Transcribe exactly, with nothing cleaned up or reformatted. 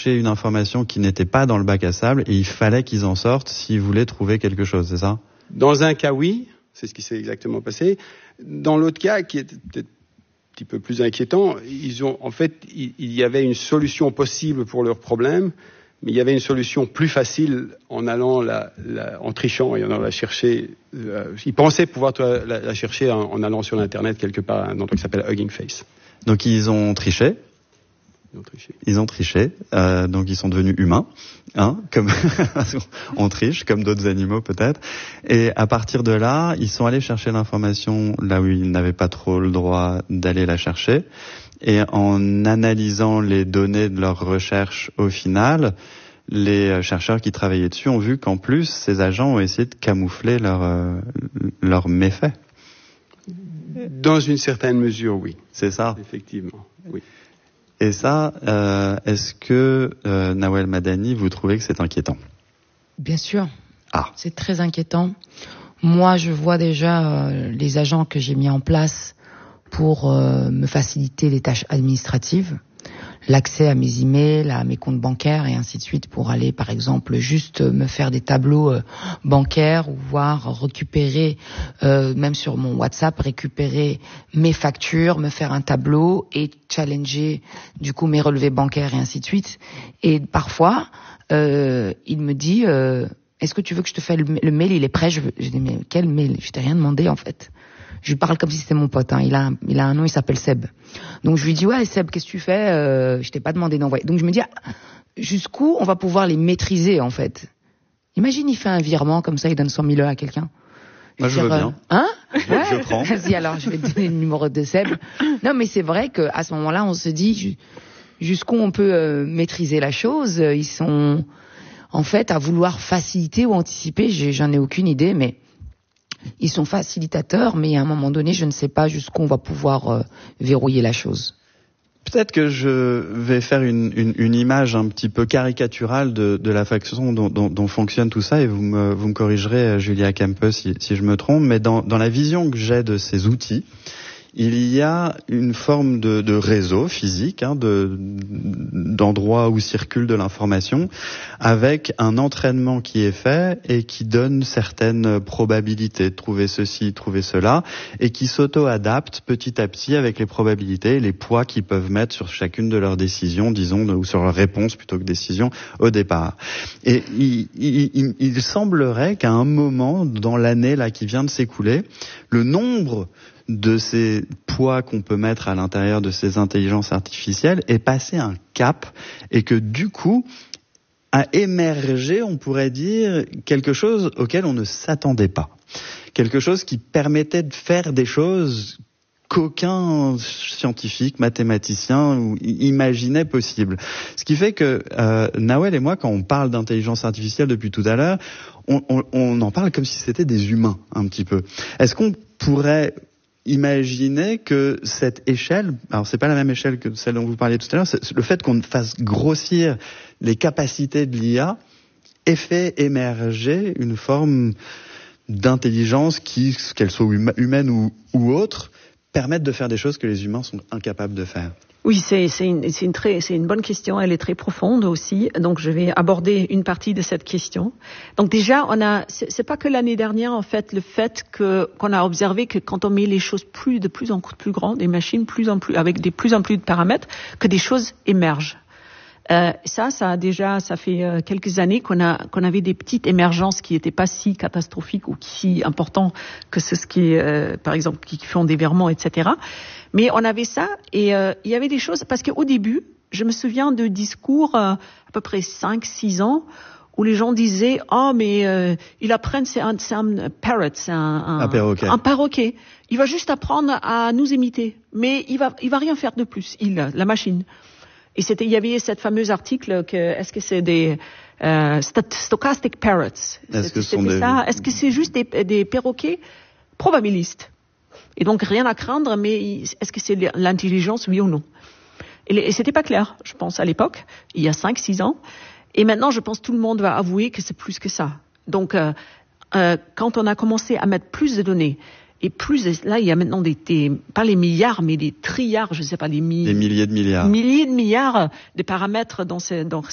chercher une information qui n'était pas dans le bac à sable et il fallait qu'ils en sortent s'ils voulaient trouver quelque chose, c'est ça? Dans un cas, oui, c'est ce qui s'est exactement passé. Dans l'autre cas, qui est peut-être un petit peu plus inquiétant, ils ont, en fait, il, il y avait une solution possible pour leur problème, mais il y avait une solution plus facile en allant la, la, en trichant et en allant la chercher. Euh, ils pensaient pouvoir la, la chercher en, en allant sur Internet quelque part, un endroit qui s'appelle Hugging Face. Donc ils ont triché. Ils ont triché. Ils ont triché. Euh, donc ils sont devenus humains, hein, comme on triche, comme d'autres animaux peut-être. Et à partir de là, ils sont allés chercher l'information là où ils n'avaient pas trop le droit d'aller la chercher. Et en analysant les données de leur recherche au final, les chercheurs qui travaillaient dessus ont vu qu'en plus, ces agents ont essayé de camoufler leurs euh, leurs méfaits. Dans une certaine mesure, oui. C'est ça. Effectivement, oui. Et ça, euh, est-ce que, euh, Nawel Madani, vous trouvez que c'est inquiétant? Bien sûr. Ah. C'est très inquiétant. Moi, je vois déjà euh, les agents que j'ai mis en place pour euh, me faciliter les tâches administratives, l'accès à mes emails, à mes comptes bancaires et ainsi de suite pour aller, par exemple, juste me faire des tableaux euh, bancaires ou voir récupérer, euh, même sur mon WhatsApp, récupérer mes factures, me faire un tableau et challenger du coup mes relevés bancaires et ainsi de suite. Et parfois, euh, il me dit euh, est-ce que tu veux que je te fasse le, le mail? Il est prêt. Je, veux... je dis mais quel mail? Je t'ai rien demandé en fait. Je lui parle comme si c'était mon pote. Hein. Il a, un, il a un nom, il s'appelle Seb. Donc je lui dis ouais Seb, qu'est-ce que tu fais? euh, Je t'ai pas demandé d'envoyer. Donc je me dis ah, jusqu'où on va pouvoir les maîtriser en fait. Imagine, il fait un virement comme ça, il donne cent mille euros à quelqu'un. Moi je veux bien. Hein? Ouais. Je prends. Vas-y alors, je vais te donner le numéro de Seb. Non mais c'est vrai qu'à ce moment-là, on se dit jusqu'où on peut euh, maîtriser la chose. Ils sont en fait à vouloir faciliter ou anticiper. J'ai, j'en ai aucune idée, mais ils sont facilitateurs, mais à un moment donné, je ne sais pas jusqu'où on va pouvoir euh, verrouiller la chose. Peut-être que je vais faire une, une, une image un petit peu caricaturale de, de la façon dont, dont, dont fonctionne tout ça, et vous me, vous me corrigerez, Julia Kempe, si, si je me trompe, mais dans, dans la vision que j'ai de ces outils, il y a une forme de, de réseau physique, hein, de, d'endroits où circule de l'information, avec un entraînement qui est fait et qui donne certaines probabilités de trouver ceci, trouver cela, et qui s'auto-adapte petit à petit avec les probabilités et les poids qu'ils peuvent mettre sur chacune de leurs décisions, disons, ou sur leurs réponses plutôt que décisions au départ. Et il, il, il, il semblerait qu'à un moment dans l'année là qui vient de s'écouler, le nombre de ces poids qu'on peut mettre à l'intérieur de ces intelligences artificielles est passé un cap, et que du coup a émergé, on pourrait dire, quelque chose auquel on ne s'attendait pas. Quelque chose qui permettait de faire des choses qu'aucun scientifique, mathématicien ou imaginait possible. Ce qui fait que euh, Nawel et moi, quand on parle d'intelligence artificielle depuis tout à l'heure, on, on, on en parle comme si c'était des humains un petit peu. Est-ce qu'on pourrait imaginez que cette échelle, alors c'est pas la même échelle que celle dont vous parliez tout à l'heure, c'est le fait qu'on fasse grossir les capacités de l'I A ait fait émerger une forme d'intelligence qui, qu'elle soit humaine ou, ou autre, permette de faire des choses que les humains sont incapables de faire. Oui, c'est, c'est, une, c'est, une très, c'est une bonne question, elle est très profonde aussi, donc je vais aborder une partie de cette question. Donc déjà, on a, c'est, c'est pas que l'année dernière, en fait, le fait que, qu'on a observé que quand on met les choses plus, de plus en plus grandes, des machines plus en plus, avec des plus en plus de paramètres, que des choses émergent. Euh, ça, ça a déjà, ça fait euh, quelques années qu'on a, qu'on avait des petites émergences qui étaient pas si catastrophiques ou si importantes que ce qui, euh, par exemple, qui font des virements, et cetera. Mais on avait ça, et euh, il y avait des choses, parce qu'au début, je me souviens de discours euh, à peu près cinq six ans, où les gens disaient « Oh, mais euh, il apprend, c'est un, c'est un parrot, c'est un, un, un perroquet. un perroquet. Il va juste apprendre à nous imiter, mais il va, il va rien faire de plus, il, la machine. » Et c'était, il y avait cette fameuse article que, est-ce que c'est des euh, stochastic parrots? Est-ce que, sont des... ça? Est-ce que c'est juste des, des perroquets probabilistes? Et donc rien à craindre, mais est-ce que c'est l'intelligence, oui ou non? Et, et c'était pas clair, je pense, à l'époque, il y a cinq six ans. Et maintenant, je pense que tout le monde va avouer que c'est plus que ça. Donc, euh, euh, quand on a commencé à mettre plus de données, et plus, là, il y a maintenant des, des, pas les milliards, mais des trilliards, je sais pas, des, mi- des milliers de milliards. milliers de milliards de paramètres dans, ces, dans